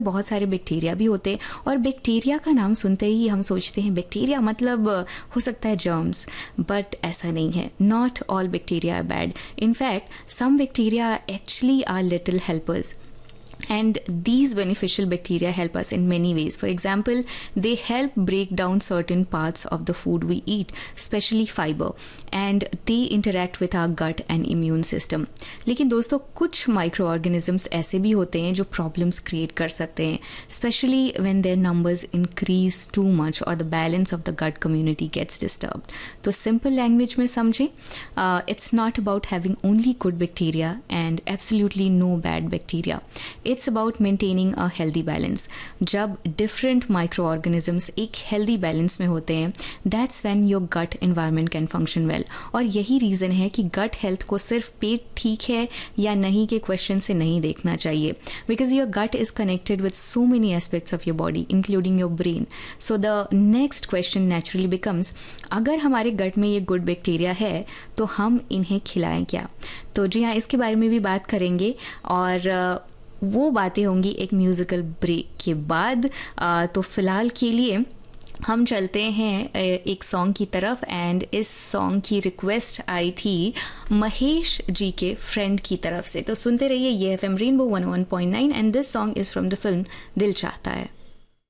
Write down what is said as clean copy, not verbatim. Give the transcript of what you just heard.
बहुत सारे बैक्टीरिया भी होते हैं और बैक्टीरिया का नाम सुनते ही हम सोचते हैं बैक्टीरिया मतलब हो सकता है जर्म्स, बट ऐसा नहीं है. Not all bacteria are bad. In fact some bacteria actually are little helpers. And these beneficial bacteria help us in many ways. For example, they help break down certain parts of the food we eat, especially fiber, and they interact with our gut and immune system. लेकिन दोस्तों कुछ microorganisms ऐसे भी होते हैं जो problems create कर सकते हैं, especially when their numbers increase too much or the balance of the gut community gets disturbed. तो simple language में समझें, it's not about having only good bacteria and absolutely no bad bacteria. It's about maintaining a healthy balance. जब different microorganisms एक healthy balance में होते हैं, that's when your gut environment can function well. और यही reason है कि gut health को सिर्फ पेट ठीक है या नहीं के question से नहीं देखना चाहिए. Because your gut is connected with so many aspects of your body, including your brain. So the next question naturally becomes, अगर हमारे gut में ये good bacteria है, तो हम इन्हें खिलाएं क्या? तो जी हाँ, इसके बारे में भी बात करेंगे और वो बातें होंगी एक म्यूज़िकल ब्रेक के बाद. तो फ़िलहाल के लिए हम चलते हैं एक सॉन्ग की तरफ. एंड इस सॉन्ग की रिक्वेस्ट आई थी महेश जी के फ्रेंड की तरफ से. तो सुनते रहिए ये FM rainbow 101.9 and this song is from the film दिल चाहता है.